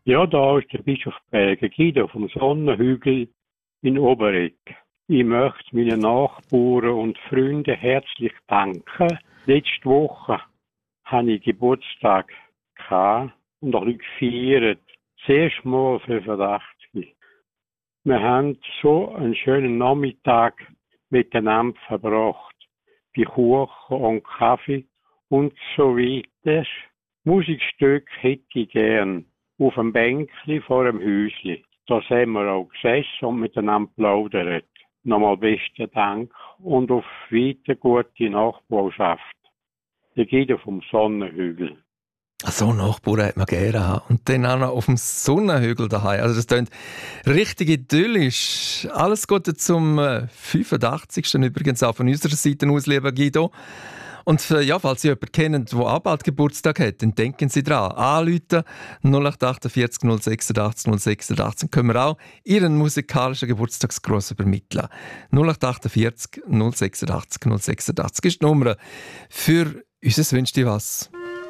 Ja, da ist der Bischof Berger Guido vom Sonnenhügel in Oberegg. Ich möchte meinen Nachbarn und Freunden herzlich danken. Letzte Woche hatte ich Geburtstag und auch gefeiert. Zuerst mal 85. Wir haben so einen schönen Nachmittag miteinander verbracht. Bei Kuchen und Kaffee und so weiter. Musikstück hätte ich gern auf dem Bänkli vor dem Häusli. Da sind wir auch gesessen und miteinander plaudert. Nochmal besten Dank und auf weiter gute Nachbarschaft. Der Guido vom Sonnenhügel. So Nachbarn hat man gerne haben. Und dann auch noch auf dem Sonnenhügel daheim. Also das klingt richtig idyllisch. Alles Gute zum 85. übrigens auch von unserer Seite aus, lieber Guido. Und ja, falls Sie jemanden kennen, der auch bald Geburtstag hat, dann denken Sie dran. Anrufen 0848 086 086. Können wir auch Ihren musikalischen Geburtstagsgruß übermitteln. 0848 086 086 ist die Nummer für «Unser Wünsch dir was».